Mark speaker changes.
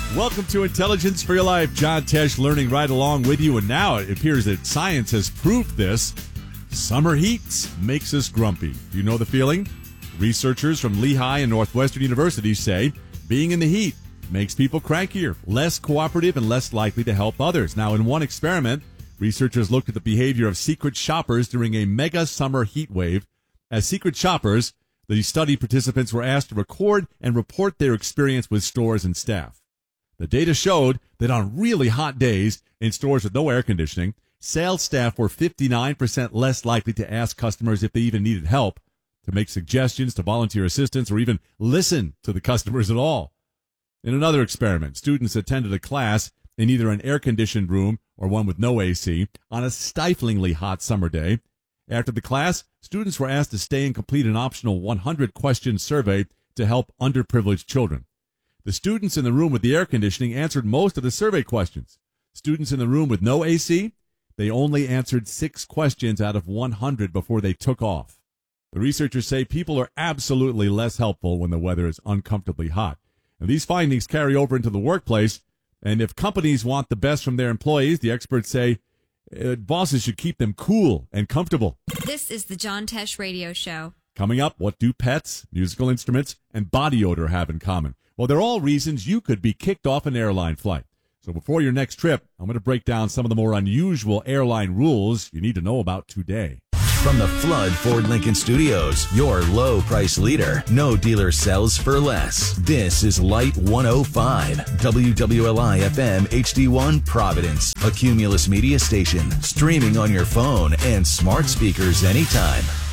Speaker 1: Welcome to Intelligence for Your Life. John Tesh learning right along with you. And now it appears that science has proved this. Summer heat makes us grumpy. Do you know the feeling? Researchers from Lehigh and Northwestern University say being in the heat makes people crankier, less cooperative, and less likely to help others. Now, in one experiment, researchers looked at the behavior of secret shoppers during a mega summer heat wave. As secret shoppers, the study participants were asked to record and report their experience with stores and staff. The data showed that on really hot days in stores with no air conditioning, sales staff were 59% less likely to ask customers if they even needed help, to make suggestions, to volunteer assistance, or even listen to the customers at all. In another experiment, students attended a class in either an air-conditioned room or one with no AC on a stiflingly hot summer day. After the class, students were asked to stay and complete an optional 100-question survey to help underprivileged children. The students in the room with the air conditioning answered most of the survey questions. Students in the room with no AC, they only answered 6 questions out of 100 before they took off. The researchers say people are absolutely less helpful when the weather is uncomfortably hot. And these findings carry over into the workplace. And if companies want the best from their employees, the experts say bosses should keep them cool and comfortable.
Speaker 2: This is the John Tesh Radio Show.
Speaker 1: Coming up, what do pets, musical instruments, and body odor have in common? Well, they're all reasons you could be kicked off an airline flight. So before your next trip, I'm going to break down some of the more unusual airline rules you need to know about today.
Speaker 3: From the Flood Ford Lincoln Studios, your low price leader. No dealer sells for less. This is Light 105, WWLI FM HD1 Providence, a Cumulus media station, streaming on your phone and smart speakers anytime.